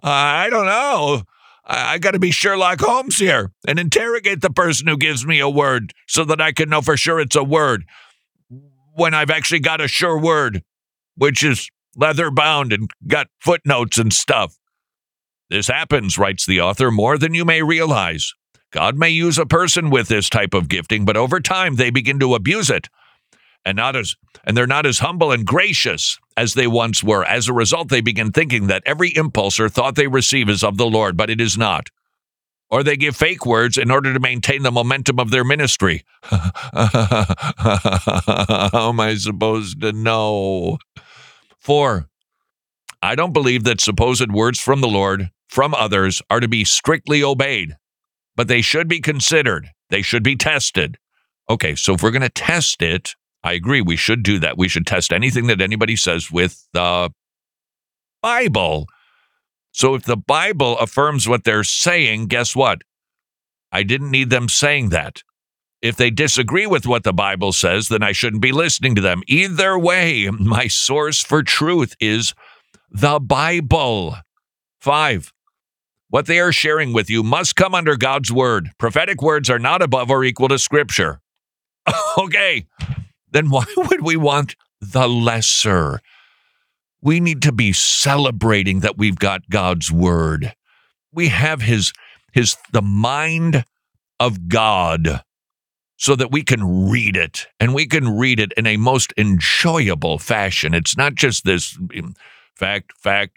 I don't know. I got to be Sherlock Holmes here and interrogate the person who gives me a word so that I can know for sure it's a word when I've actually got a sure word, which is leather bound and got footnotes and stuff. This happens, writes the author, more than you may realize. God may use a person with this type of gifting, but over time they begin to abuse it. And they're not as humble and gracious as they once were. As a result, they begin thinking that every impulse or thought they receive is of the Lord, but it is not. Or they give fake words in order to maintain the momentum of their ministry. How am I supposed to know? 4, I don't believe that supposed words from the Lord, from others, are to be strictly obeyed, but they should be considered. They should be tested. Okay, so if we're going to test it, I agree, we should do that. We should test anything that anybody says with the Bible. So if the Bible affirms what they're saying, guess what? I didn't need them saying that. If they disagree with what the Bible says, then I shouldn't be listening to them. Either way, my source for truth is the Bible. 5, what they are sharing with you must come under God's word. Prophetic words are not above or equal to Scripture. Okay. Then why would we want the lesser? We need to be celebrating that we've got God's word. We have the mind of God so that we can read it, and we can read it in a most enjoyable fashion. It's not just this fact.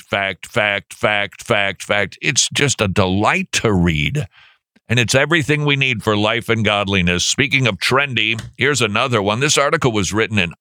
It's just a delight to read. And it's everything we need for life and godliness. Speaking of trendy, here's another one. This article was written in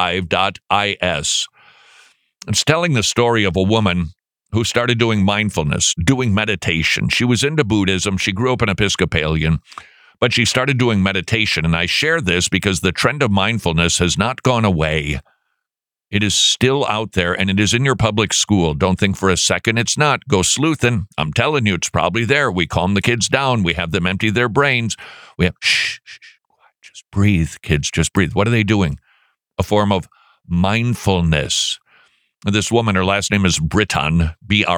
archive.is. It's telling the story of a woman who started doing mindfulness, doing meditation. She was into Buddhism. She grew up an Episcopalian, but she started doing meditation. And I share this because the trend of mindfulness has not gone away. It is still out there, and it is in your public school. Don't think for a second it's not. Go sleuthing. I'm telling you, it's probably there. We calm the kids down. We have them empty their brains. We have, shh, just breathe, kids, just breathe. What are they doing? A form of mindfulness. This woman, her last name is Britton,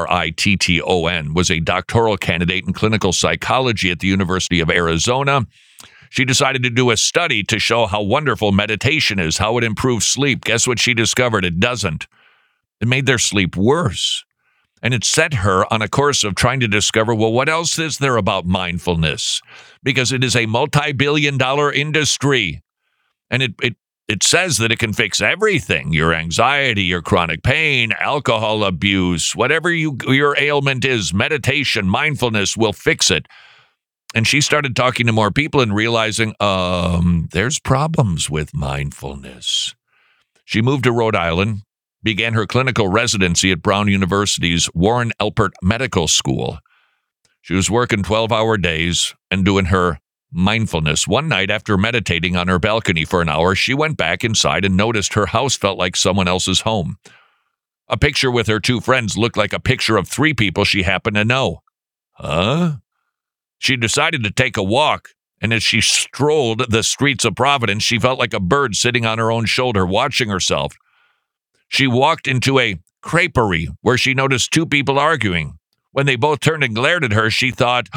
Britton, was a doctoral candidate in clinical psychology at the University of Arizona. She decided to do a study to show how wonderful meditation is, how it improves sleep. Guess what she discovered? It doesn't. It made their sleep worse. And it set her on a course of trying to discover, well, what else is there about mindfulness? Because it is a multi-billion-dollar industry. And it says that it can fix everything, your anxiety, your chronic pain, alcohol abuse, whatever your ailment is, meditation, mindfulness will fix it. And she started talking to more people and realizing, there's problems with mindfulness. She moved to Rhode Island, began her clinical residency at Brown University's Warren Alpert Medical School. She was working 12-hour days and doing her mindfulness. One night, after meditating on her balcony for an hour, she went back inside and noticed her house felt like someone else's home. A picture with her 2 friends looked like a picture of 3 people she happened to know. Huh? She decided to take a walk, and as she strolled the streets of Providence, she felt like a bird sitting on her own shoulder, watching herself. She walked into a creperie where she noticed 2 people arguing. When they both turned and glared at her, she thought,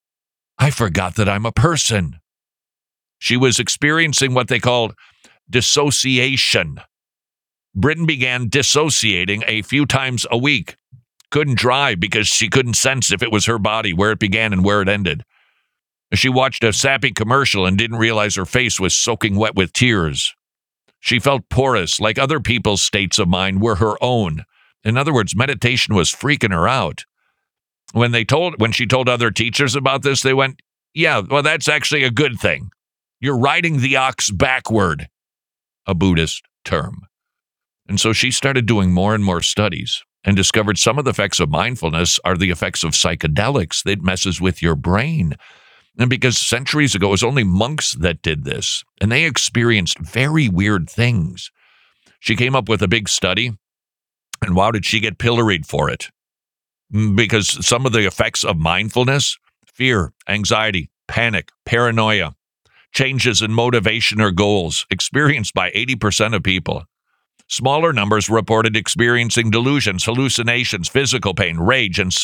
I forgot that I'm a person. She was experiencing what they called dissociation. Britton began dissociating a few times a week. Couldn't drive because she couldn't sense if it was her body, where it began and where it ended. She watched a sappy commercial and didn't realize her face was soaking wet with tears. She felt porous, like other people's states of mind were her own. In other words, meditation was freaking her out. When she told other teachers about this, they went, yeah, well, that's actually a good thing. You're riding the ox backward, a Buddhist term. And so she started doing more and more studies and discovered some of the effects of mindfulness are the effects of psychedelics that messes with your brain. And because centuries ago, it was only monks that did this, and they experienced very weird things. She came up with a big study, and wow, did she get pilloried for it? Because some of the effects of mindfulness, fear, anxiety, panic, paranoia, changes in motivation or goals experienced by 80% of people. Smaller numbers reported experiencing delusions, hallucinations, physical pain, rage, and